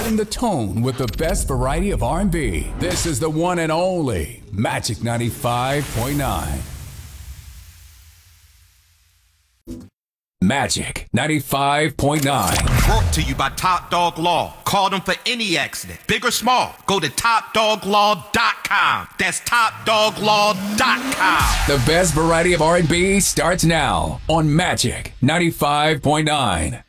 setting the tone with the best variety of R&B. This is the one and only Magic 95.9. Magic 95.9. Brought to you by Top Dog Law. Call them for any accident, big or small. Go to TopDogLaw.com. That's TopDogLaw.com. The best variety of R&B starts now on Magic 95.9.